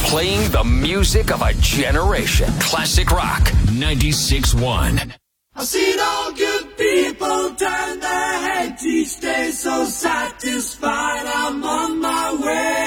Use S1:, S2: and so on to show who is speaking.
S1: Playing the music of a generation. Classic Rock 96.1.
S2: I've seen all good people turn their heads each day, so satisfied I'm on my way.